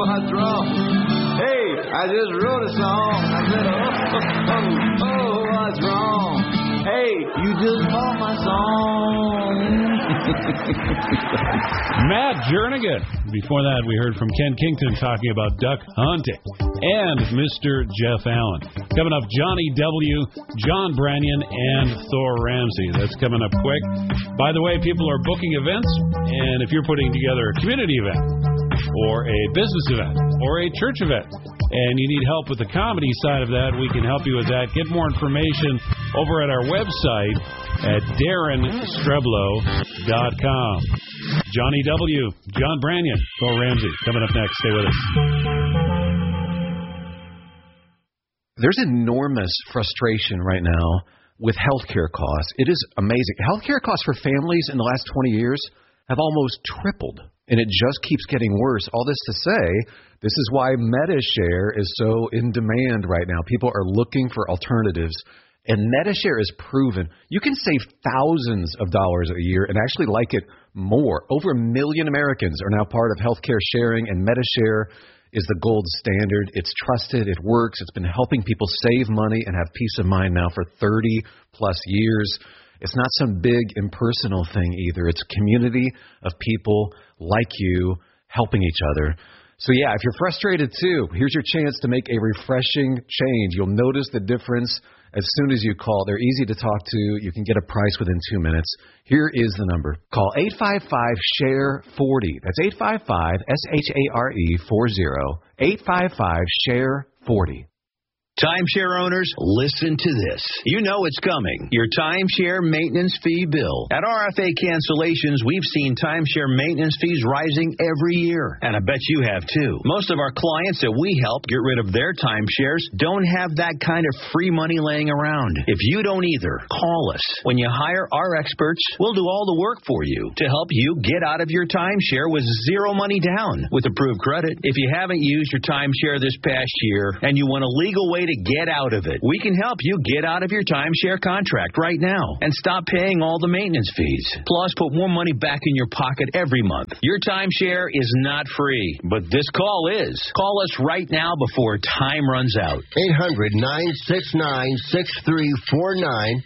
what's wrong? Hey, I just wrote a song. I said, what's wrong? Hey, you just bought my song. Matt Jernigan. Before that, we heard from Ken Kington talking about duck hunting. And Mr. Jeff Allen. Coming up, Johnny W., John Branyan, and Thor Ramsey. That's coming up quick. By the way, people are booking events, and if you're putting together a community event, or a business event, or a church event, and you need help with the comedy side of that, we can help you with that. Get more information over at our website at DarrenStreblow.com. Johnny W., John Branyan, Thor Ramsey. Coming up next. Stay with us. There's enormous frustration right now with healthcare costs. It is amazing. Healthcare costs for families in the last 20 years have almost tripled, and it just keeps getting worse. All this to say, this is why Medi-Share is so in demand right now. People are looking for alternatives, and Medi-Share is proven. You can save thousands of dollars a year and actually like it more. Over 1 million Americans are now part of healthcare sharing, and Medi-Share is the gold standard. It's trusted. It works. It's been helping people save money and have peace of mind now for 30-plus years. It's not some big impersonal thing either. It's a community of people like you helping each other. So, yeah, if you're frustrated too, here's your chance to make a refreshing change. You'll notice the difference as soon as you call. They're easy to talk to. You can get a price within 2 minutes. Here is the number. Call 855-SHARE-40. That's 855-SHARE-40. 855-SHARE-40. Timeshare owners, listen to this. You know it's coming. Your timeshare maintenance fee bill. At RFA Cancellations, we've seen timeshare maintenance fees rising every year. And I bet you have too. Most of our clients that we help get rid of their timeshares don't have that kind of free money laying around. If you don't either, call us. When you hire our experts, we'll do all the work for you to help you get out of your timeshare with zero money down with approved credit. If you haven't used your timeshare this past year and you want a legal way to get out of it, we can help you get out of your timeshare contract right now and stop paying all the maintenance fees. Plus, put more money back in your pocket every month. Your timeshare is not free, but this call is. Call us right now before time runs out. 800-969-6349.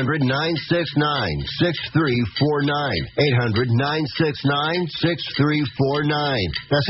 800-969-6349. 800-969-6349. That's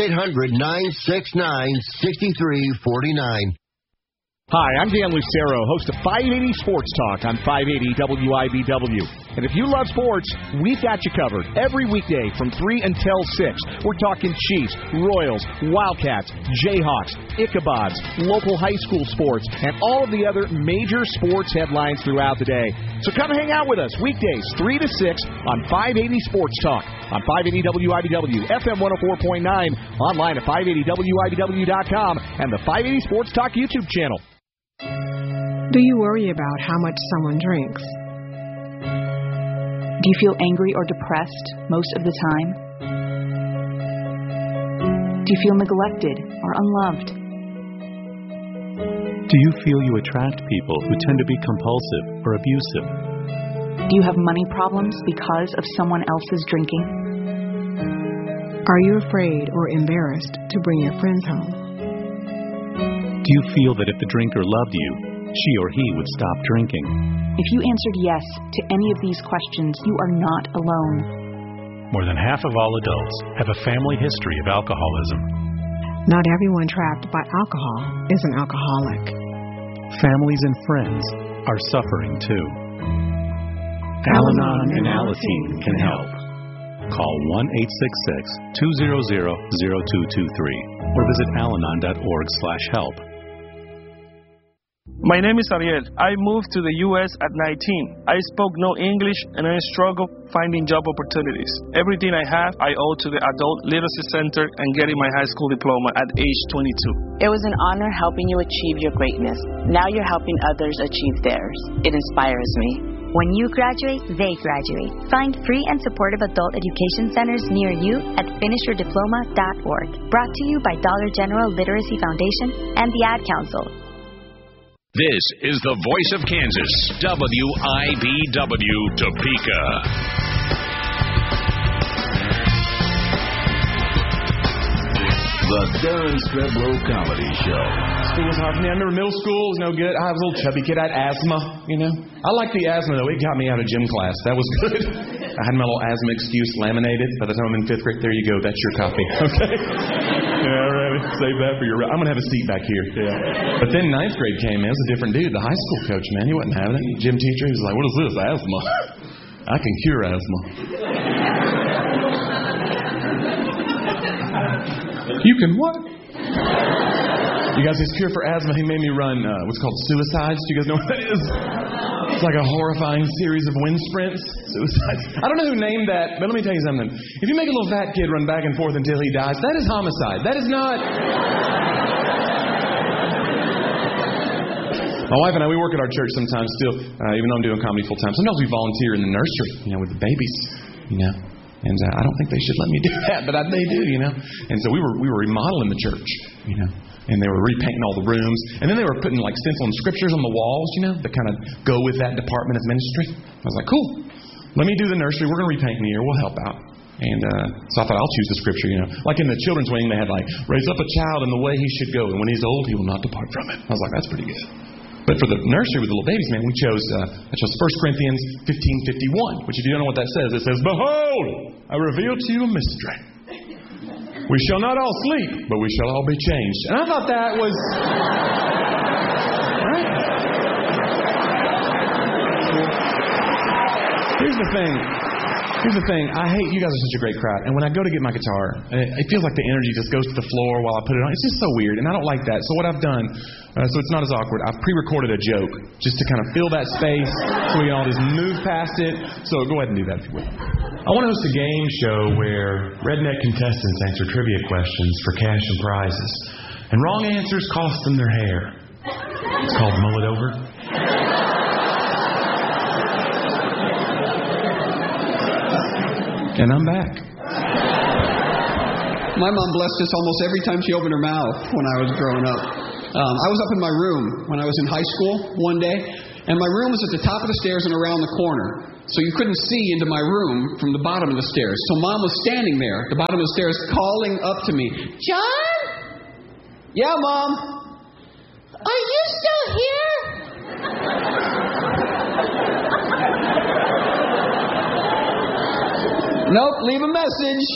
800-969-6349. Hi, I'm Dan Lucero, host of 580 Sports Talk on 580 WIBW. And if you love sports, we've got you covered. Every weekday from 3 until 6, we're talking Chiefs, Royals, Wildcats, Jayhawks, Ichabods, local high school sports, and all of the other major sports headlines throughout the day. So come hang out with us weekdays 3 to 6 on 580 Sports Talk on 580 WIBW, FM 104.9, online at 580WIBW.com, and the 580 Sports Talk YouTube channel. Do you worry about how much someone drinks? Do you feel angry or depressed most of the time? Do you feel neglected or unloved? Do you feel you attract people who tend to be compulsive or abusive? Do you have money problems because of someone else's drinking? Are you afraid or embarrassed to bring your friends home? Do you feel that if the drinker loved you, she or he would stop drinking? If you answered yes to any of these questions, you are not alone. More than half of all adults have a family history of alcoholism. Not everyone trapped by alcohol is an alcoholic. Families and friends are suffering too. Al-Anon and Alateen can help. Call 1-866-200-0223 or visit alanon.org/help. My name is Ariel. I moved to the U.S. at 19. I spoke no English and I struggled finding job opportunities. Everything I have, I owe to the Adult Literacy Center and getting my high school diploma at age 22. It was an honor helping you achieve your greatness. Now you're helping others achieve theirs. It inspires me. When you graduate, they graduate. Find free and supportive adult education centers near you at finishyourdiploma.org. Brought to you by Dollar General Literacy Foundation and the Ad Council. This is the voice of Kansas, WIBW Topeka. The Darren Streblow Comedy Show. School was hard for me. I remember middle school was no good. I was a little chubby kid. I had asthma, you know. I liked the asthma, though. It got me out of gym class. That was good. I had my little asthma excuse laminated. By the time I'm in 5th grade, there you go. That's your copy. Okay? Yeah, right. Save that for your... I'm going to have a seat back here. Yeah. But then 9th grade came in. It was a different dude. The high school coach, man. He wasn't having it. Gym teacher, he was like, what is this? Asthma. I can cure asthma. You can what? You guys, his cure for asthma, he made me run what's called suicides. Do you guys know what that is? It's like a horrifying series of wind sprints. Suicides. I don't know who named that, but let me tell you something. If you make a little fat kid run back and forth until he dies, that is homicide. That is not... My wife and I, we work at our church sometimes still, even though I'm doing comedy full time. Sometimes we volunteer in the nursery, you know, with the babies, you know. And I don't think they should let me do that, but they do, you know. And so we were remodeling the church, you know. And they were repainting all the rooms. And then they were putting like stenciling scriptures on the walls, you know, that kind of go with that department of ministry. I was like, cool. Let me do the nursery. We're going to repaint in a year. We'll help out. And so I thought I'll choose the scripture, you know. Like in the children's wing, they had like, raise up a child in the way he should go. And when he's old, he will not depart from it. I was like, that's pretty good. But for the nursery with the little babies, man, I chose 1 Corinthians 15:51, which if you don't know what that says, it says, behold, I reveal to you a mystery. We shall not all sleep, but we shall all be changed. And I thought that was... Right? Here's the thing. I hate, you guys are such a great crowd. And when I go to get my guitar, it feels like the energy just goes to the floor while I put it on. It's just so weird, and I don't like that. So what I've done, so it's not as awkward, I've pre-recorded a joke just to kind of fill that space so we can all just move past it. So go ahead and do that if you will. I want to host a game show where redneck contestants answer trivia questions for cash and prizes. And wrong answers cost them their hair. It's called Mull It Over. And I'm back. My mom blessed us almost every time she opened her mouth when I was growing up. I was up in my room when I was in high school one day, and my room was at the top of the stairs and around the corner. So you couldn't see into my room from the bottom of the stairs. So Mom was standing there at the bottom of the stairs calling up to me, John? Yeah, Mom? Are you still here? Nope, leave a message.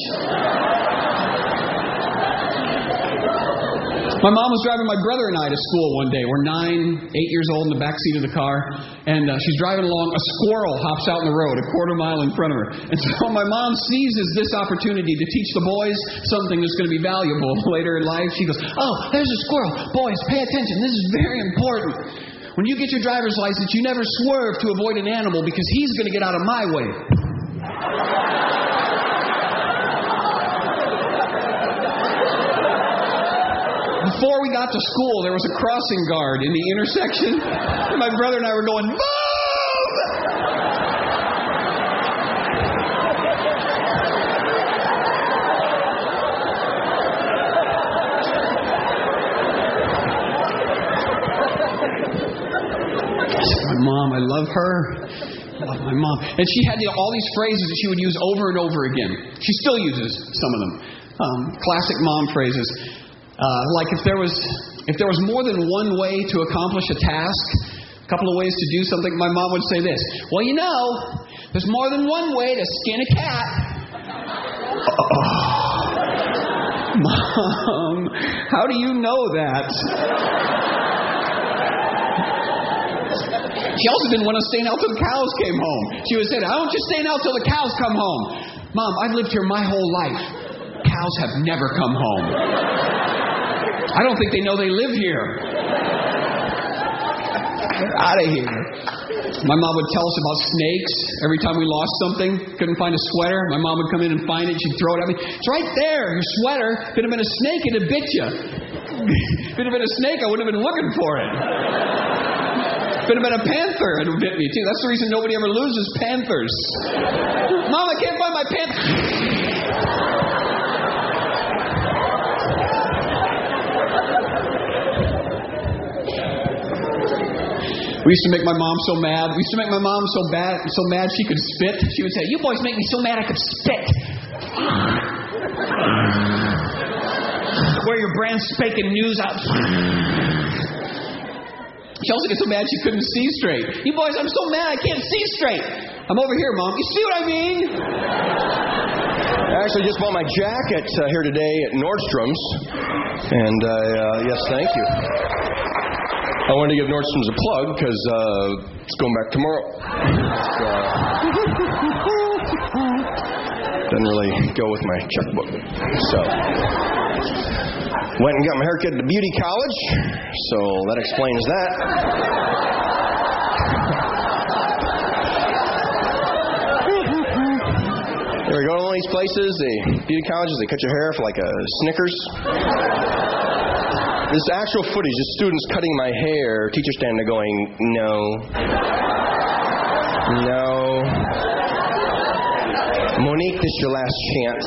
My mom was driving my brother and I to school one day. We're 8 years old in the back seat of the car, and she's driving along. A squirrel hops out in the road, a quarter mile in front of her. And so my mom seizes this opportunity to teach the boys something that's going to be valuable later in life. She goes, oh, there's a squirrel. Boys, pay attention. This is very important. When you get your driver's license, you never swerve to avoid an animal because he's going to get out of my way. Before we got to school, there was a crossing guard in the intersection. And my brother and I were going, move! My mom, I love her. I love my mom. And she had all these phrases that she would use over and over again. She still uses some of them. Classic mom phrases. Like if there was more than one way to accomplish a task, a couple of ways to do something, my mom would say this. Well, you know, there's more than one way to skin a cat. Mom, how do you know that? She also didn't want us staying out till the cows came home. She would say, I don't just staying out till the cows come home. Mom, I've lived here my whole life. Cows have never come home. I don't think they know they live here. Get out of here. My mom would tell us about snakes. Every time we lost something, couldn't find a sweater, my mom would come in and find it. She'd throw it at me. It's right there, your sweater. If it had been a snake, it'd have bit you. If it had been a snake, I wouldn't have been looking for it. If it had been a panther, it would have bit me too. That's the reason nobody ever loses panthers. Mom, I can't find my panther. We used to make my mom so mad. We used to make my mom so mad she could spit. She would say, you boys make me so mad I could spit. wear your brand spanking news out. Chelsea gets so mad she couldn't see straight. You boys, I'm so mad I can't see straight. I'm over here, Mom. You see what I mean? I actually just bought my jacket here today at Nordstrom's. And, yes, thank you. I wanted to give Nordstrom's a plug because it's going back tomorrow. Doesn't really go with my checkbook. So, went and got my haircut at the beauty college. So that explains that. We go to one of these places, beauty colleges, they cut your hair for like a Snickers. This actual footage is students cutting my hair, teacher standing there going, no. Monique, this is your last chance.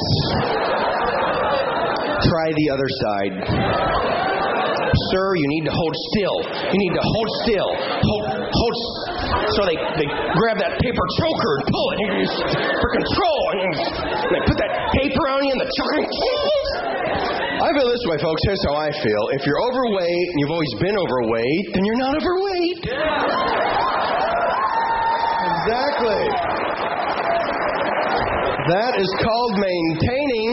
Try the other side. Sir, you need to hold still. You need to hold still. Hold. So they grab that paper choker and pull it for control. And they put that paper on you and the choker. I feel this way, folks. Here's how I feel. If you're overweight and you've always been overweight, then you're not overweight. Exactly. That is called maintaining.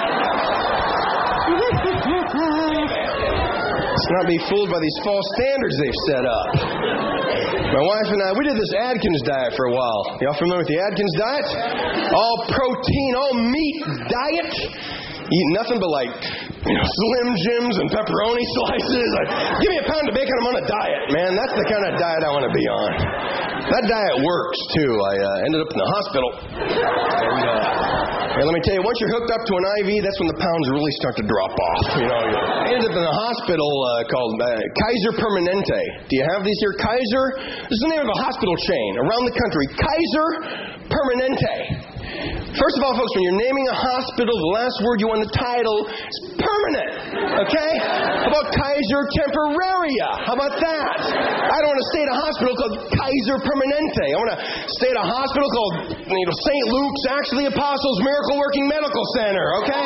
Let's not be fooled by these false standards they've set up. My wife and I, we did this Atkins diet for a while. Y'all familiar with the Atkins diet? All protein, all meat diet. Eat nothing but like, Slim Jims and pepperoni slices. Give me a pound of bacon, I'm on a diet, man. That's the kind of diet I want to be on. That diet works, too. I ended up in the hospital. And let me tell you, once you're hooked up to an IV, that's when the pounds really start to drop off. I ended up in a hospital called Kaiser Permanente. Do you have these here? Kaiser? This is the name of a hospital chain around the country. Kaiser Permanente. First of all, folks, when you're naming a hospital, the last word you want in the title is permanent. Okay? How about Kaiser Temporaria? How about that? I don't want to stay at a hospital called Kaiser Permanente. I want to stay at a hospital called St. Luke's Acts of the Apostles Miracle Working Medical Center. Okay?